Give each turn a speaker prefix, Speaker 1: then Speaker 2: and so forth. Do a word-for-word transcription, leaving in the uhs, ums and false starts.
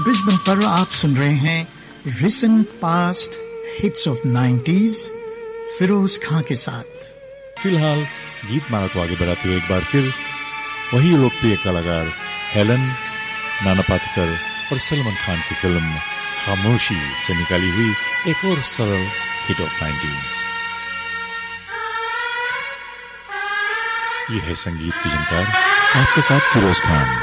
Speaker 1: Brisbane पर आप सुन रहे हैं recent past hits of nineties Firoz Khan के साथ।
Speaker 2: फिलहाल गीत माला को आगे बढ़ाते हुए एक बार फिर वही लोकप्रिय कलाकार हेलन, नाना पाटेकर और सलमान खान की फिल्म खामोशी से निकाली हुई एक और सरल हिट ऑफ नाइंटीज़। ये है संगीत की जानकार, आपके साथ फिरोज खान।